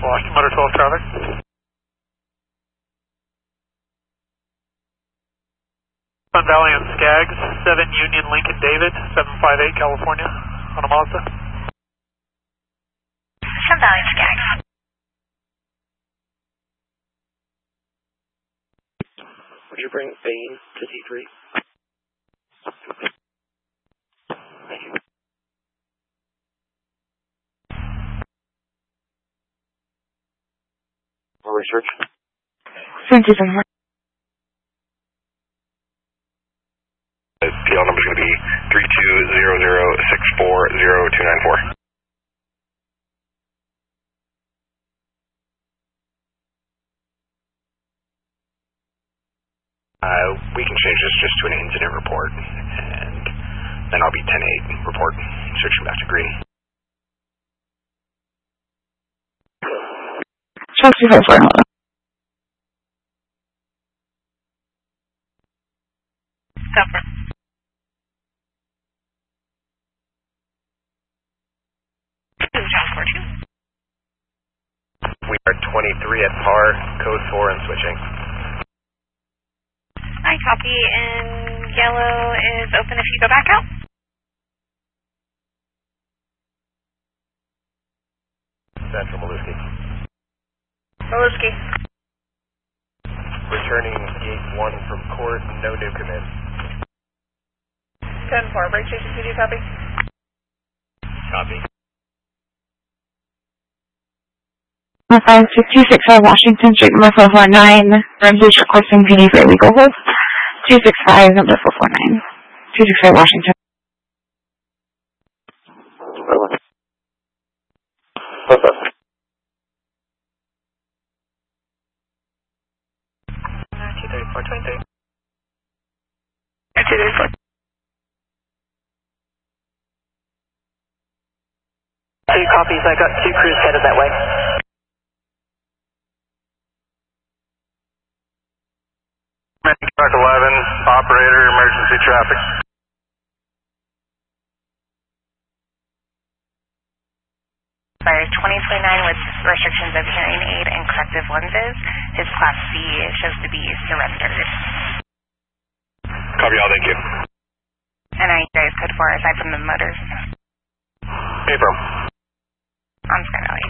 Washington Motor 12 traffic. Sun Valley and Skaggs, 7 Union Lincoln David, 758 California, on a Mazda. Sun Valley and Skaggs. Would you bring Bain to T3? Thank you. More research? PL number is going to be 3200640294. We can change this just to an incident report, and then I'll be 10-8 report, switching back to green. Chelsea 4-4. Suffer. We are 23 at par, code 4 and switching. I copy, and yellow is open if you go back out. Central Maluski. Maluski. Returning gate 1 from court, no new commit. 10-4, brake station, can you copy? Copy. 265 Washington Street, number 449. Ramsey's requesting PD for illegal hold. 265, number 449. 265 Washington. What's up? 23423. 234. Two copies, I got 2 crews headed that way. Truck 11, operator, emergency traffic. Fires 2029 with restrictions of hearing aid and corrective lenses. His Class C shows to be surrendered. Copy all, thank you. And I guys code 4 aside from the motors. April. On Sky Valley.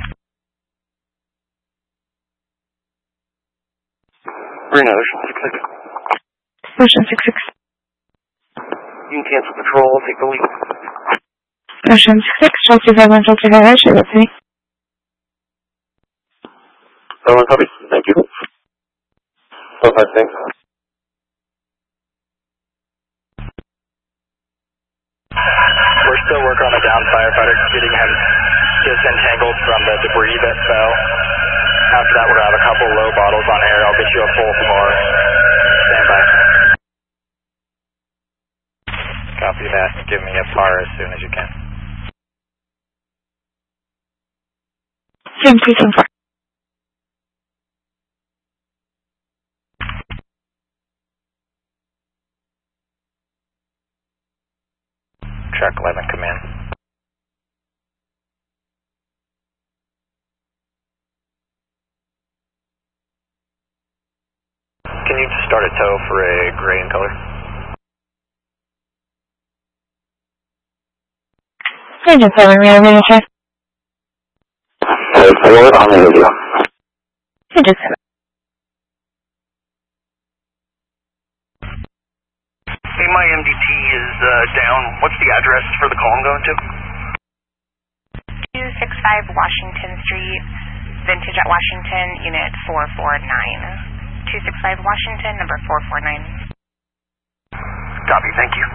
Green Ocean 66. Ocean 66. You can cancel patrol, I'll take the lead. Ocean 66, Chelsea 51, Chelsea 5, share with me. Someone copy. Thank you. So far, thanks. We're still working on a down firefighter, getting him disentangled from the debris that fell. After that, we're going to have a couple low bottles on air. I'll get you a full par. Stand by. Copy that. Give me a par as soon as you can. 7274. Truck 11, come in. Can you start a tow for a gray in color? Hey, just having me over here. Hey, forward on the radio. Hey, just having. Hey, my MDT is down. What's the address for the call I'm going to? 265 Washington Street, Vintage at Washington, unit 449. 265 Washington, number 449. Copy, thank you.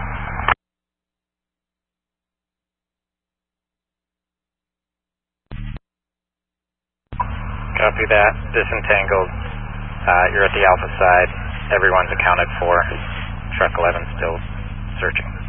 Copy that. Disentangled. You're at the Alpha side. Everyone's accounted for. Truck 11 still searching.